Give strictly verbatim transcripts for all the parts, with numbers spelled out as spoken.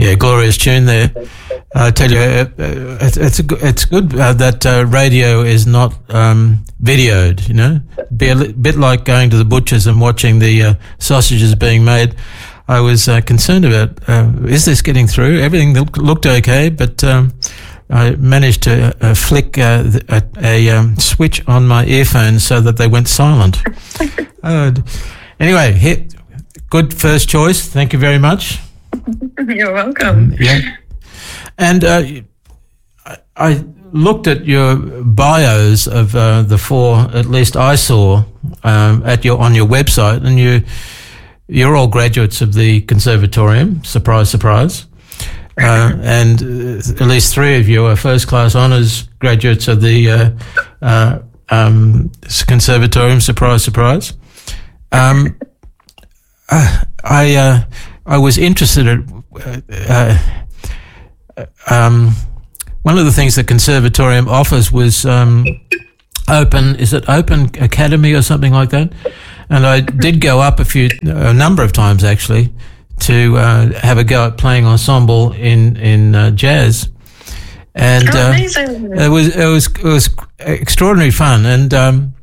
Yeah, glorious tune there. I tell you, uh, uh, it's it's, a, go- it's good uh, that uh, radio is not um, videoed. You know, be a li- bit like going to the butcher's and watching the uh, sausages being made. I was uh, concerned about uh, is this getting through? Everything look, looked okay, but um, I managed to uh, flick uh, th- a, a um, switch on my earphones so that they went silent. uh, anyway, hit, good first choice. Thank you very much. You're welcome. Yeah. And uh, I, I looked at your bios of uh, the four, at least I saw, um, at your on your website, and you, you're all graduates of the Conservatorium, surprise, surprise. Uh, and uh, at least three of you are first-class honours graduates of the uh, uh, um, Conservatorium, surprise, surprise. Um, uh, I... Uh, I was interested in uh, uh, um, one of the things the Conservatorium offers was um, open, is it Open Academy or something like that? And I did go up a few, a number of times actually, to uh, have a go at playing ensemble in in uh, jazz, and Oh, uh, amazing. it was it was it was extraordinary fun. And um,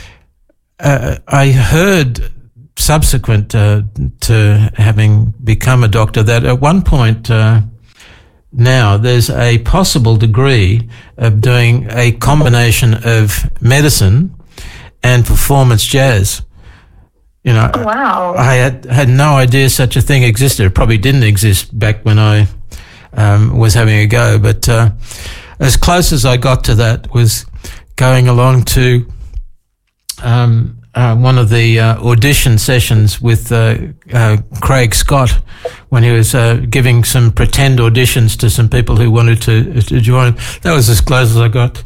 uh, I heard, subsequent uh, to having become a doctor, that at one point uh, now there's a possible degree of doing a combination of medicine and performance jazz. You know, Oh, wow. I had had no idea such a thing existed. It probably didn't exist back when I um, was having a go, but uh, as close as I got to that was going along to um, Uh, one of the uh, audition sessions with uh, uh, Craig Scott when he was uh, giving some pretend auditions to some people who wanted to, to join. That was as close as I got.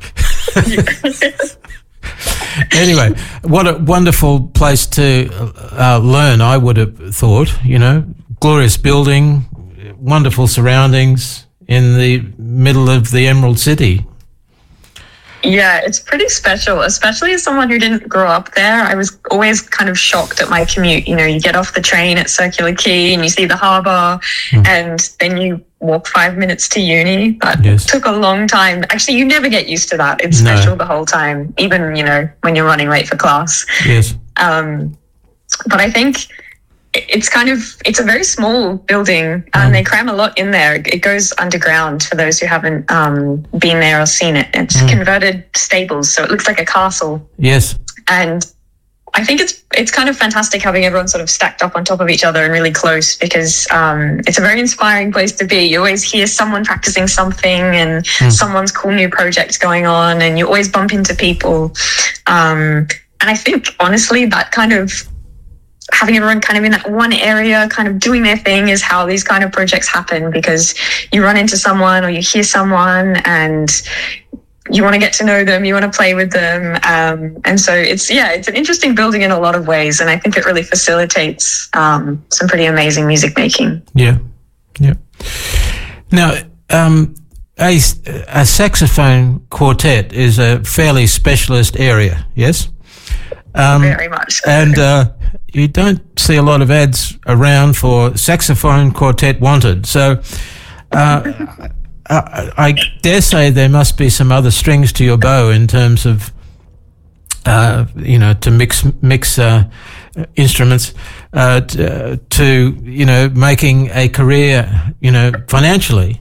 Anyway, what a wonderful place to uh, learn, I would have thought, you know, glorious building, wonderful surroundings in the middle of the Emerald City. Yeah, it's pretty special, especially as someone who didn't grow up there. I was always kind of shocked at my commute. You know, you get off the train at Circular Quay and you see the harbour, mm. and then you walk five minutes to uni. That Yes. took a long time. Actually, you never get used to that. It's No. special the whole time, even, you know, when you're running late for class. Yes. Um, but I think it's kind of, it's a very small building, and Mm. they cram a lot in there. It goes underground for those who haven't um, been there or seen it. It's Mm. converted stables, so it looks like a castle. Yes. And I think it's it's kind of fantastic having everyone sort of stacked up on top of each other and really close, because um, it's a very inspiring place to be. You always hear someone practicing something and Mm. someone's cool new project going on, and you always bump into people. Um, and I think, honestly, that kind of having everyone kind of in that one area kind of doing their thing is how these kind of projects happen, because you run into someone or you hear someone and you want to get to know them, you want to play with them. Um, and so it's, yeah, it's an interesting building in a lot of ways. And I think it really facilitates um, some pretty amazing music making. Yeah. Yeah. Now, um, a, a saxophone quartet is a fairly specialist area, yes? Um, Very much so. And uh, you don't see a lot of ads around for saxophone quartet wanted. So uh, I, I dare say there must be some other strings to your bow in terms of, uh, you know, to mix mix uh, instruments, uh, to, to, you know, making a career, you know, financially.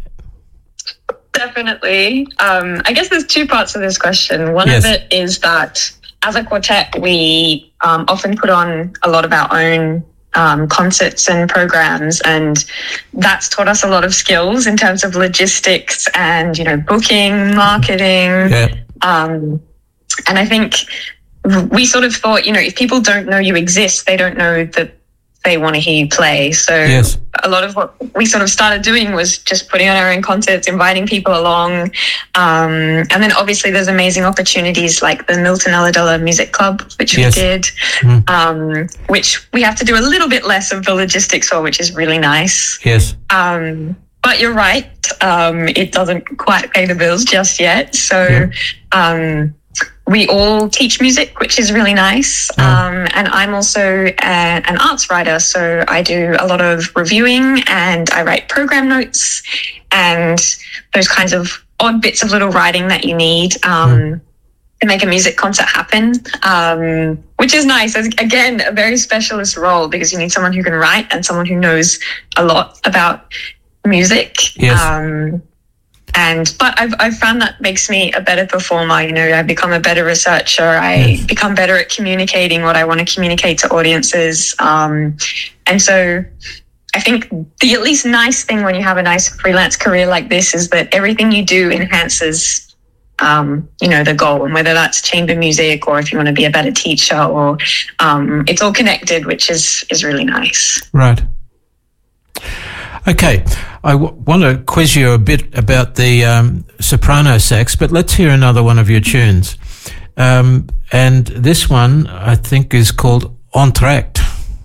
Definitely. Um, I guess there's two parts of this question. One Yes. of it is that as a quartet, we um, often put on a lot of our own um, concerts and programs, and that's taught us a lot of skills in terms of logistics and, you know, booking, marketing. Yeah. Um, and I think we sort of thought, you know, if people don't know you exist, they don't know that they want to hear you play. So Yes. a lot of what we sort of started doing was just putting on our own concerts, inviting people along. Um, and then obviously there's amazing opportunities like the Milton Aladella Music Club, which Yes. we did, Mm. um, which we have to do a little bit less of the logistics for, which is really nice. Yes. Um, but you're right. Um, it doesn't quite pay the bills just yet. So Yeah. um, we all teach music, which is really nice. Oh. Um, and I'm also a, an arts writer, so I do a lot of reviewing and I write program notes and those kinds of odd bits of little writing that you need um, mm. to make a music concert happen, um, which is nice. As, again, a very specialist role because you need someone who can write and someone who knows a lot about music. Yes. Um, And but I've I've found that makes me a better performer. You know, I become a better researcher. I yes. become better at communicating what I want to communicate to audiences. Um, and so I think the at least nice thing when you have a nice freelance career like this is that everything you do enhances, um, you know, the goal. And whether that's chamber music or if you want to be a better teacher, or um, it's all connected, which is is really nice. Right. Okay, I w- want to quiz you a bit about the um, soprano sax, but let's hear another one of your tunes. Um, and this one, I think, is called Entr'acte.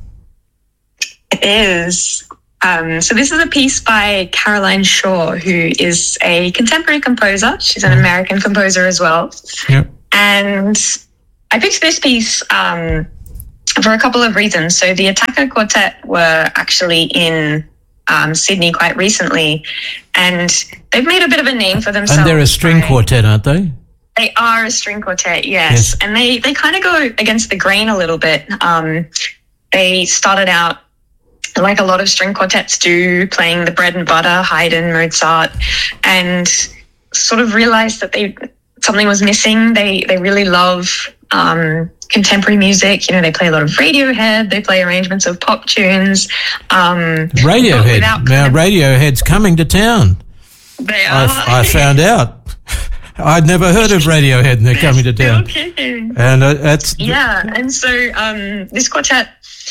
It is. Um, so this is a piece by Caroline Shaw, who is a contemporary composer. She's an American composer as well. Yep. And I picked this piece um, for a couple of reasons. So the Attacker Quartet were actually in Um, Sydney quite recently, and they've made a bit of a name for themselves. And they're a string by, quartet, aren't they? They are a string quartet, yes. yes. And they, they kind of go against the grain a little bit. Um, they started out like a lot of string quartets do, playing the bread and butter, Haydn, Mozart, and sort of realized that they something was missing. They they really love um, contemporary music. You know, they play a lot of Radiohead. They play arrangements of pop tunes. Um, Radiohead. Now, of, Radiohead's coming to town. They are. I, I found out. I'd never heard of Radiohead, and they're coming to town. Okay. And uh, that's yeah. And so um, this quartet,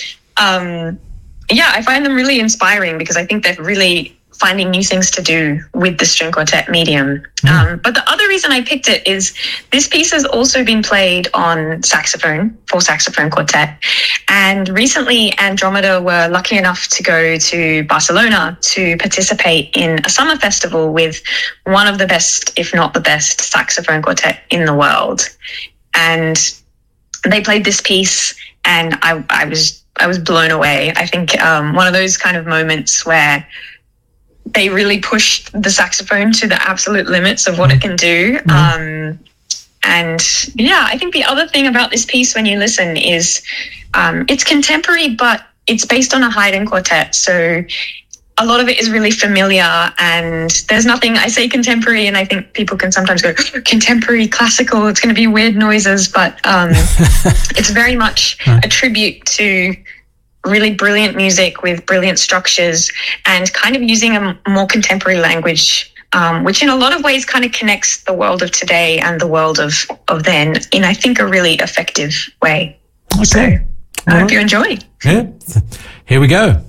um, yeah, I find them really inspiring because I think they're really finding new things to do with the string quartet medium. Mm. Um, but the other reason I picked it is this piece has also been played on saxophone, for saxophone quartet. And recently Andromeda were lucky enough to go to Barcelona to participate in a summer festival with one of the best, if not the best, saxophone quartet in the world. And they played this piece and I, I was I was blown away. I think um, one of those kind of moments where they really pushed the saxophone to the absolute limits of what it can do. Mm. Um, and yeah, I think the other thing about this piece when you listen is um, it's contemporary, but it's based on a Haydn quartet. So a lot of it is really familiar and there's nothing, I say contemporary and I think people can sometimes go, contemporary, classical, it's going to be weird noises, but um, it's very much a tribute to really brilliant music with brilliant structures and kind of using a more contemporary language, um, which in a lot of ways kind of connects the world of today and the world of, of then in, I think, a really effective way. Okay. So I All hope right. you enjoy. Yeah. Here we go.